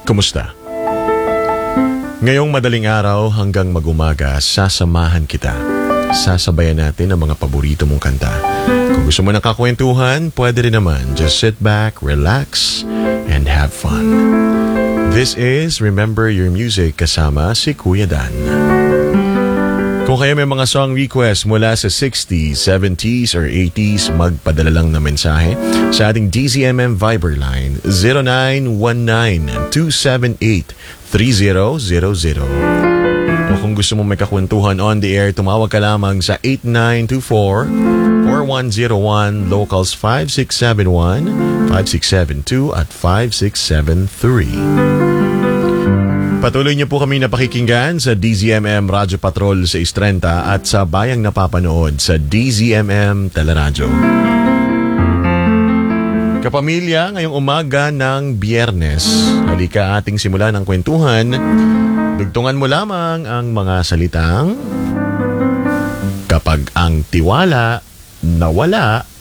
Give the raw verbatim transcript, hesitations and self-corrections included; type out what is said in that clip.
Kumusta? Ngayong madaling araw hanggang mag-umaga, sasamahan kita. Sasabayan natin ang mga paborito mong kanta. Kung gusto mo ng kakwentuhan, pwede rin naman. Just sit back, relax, and have fun. This is Remember Your Music kasama si Kuya Dan. Kung kayo may mga song request mula sa sixties, seventies, or eighties, magpadala lang na mensahe sa ating D Z M M Viber line zero nine one nine two seven eight three zero zero zero. O kung gusto mo may kakwentuhan on the air, tumawag ka lamang sa eight nine two four four one zero one, locals five six seven one, five six seven two at five six seven three. Patuloy niyo po kami napakikinggan sa D Z M M Radyo Patrol sa Istrenta at sa bayang napapanood sa D Z M M Teleradyo. Kapamilya, ngayong umaga ng Biyernes, halika ating simulan ng kwentuhan. Dugtungan mo lamang ang mga salitang kapag ang tiwala nawala,